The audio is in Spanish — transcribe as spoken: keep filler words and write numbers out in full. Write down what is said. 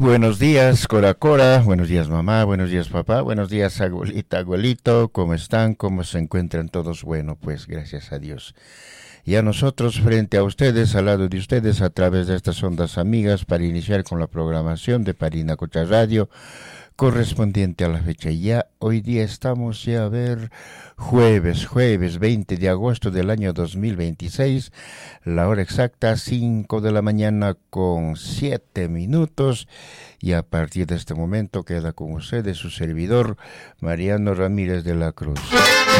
Buenos días, Cora Cora, buenos días mamá, buenos días papá, buenos días abuelita, abuelito, ¿cómo están? ¿Cómo se encuentran todos? Bueno, pues gracias a Dios. Y a nosotros, frente a ustedes, al lado de ustedes, a través de estas ondas amigas, para iniciar con la programación de Parinacocha Radio, correspondiente a la fecha. Ya hoy día estamos ya a ver jueves, jueves veinte de agosto del año dos mil veintiséis, la hora exacta cinco de la mañana con siete minutos, y a partir de este momento queda con ustedes su servidor Mariano Ramírez de la Cruz.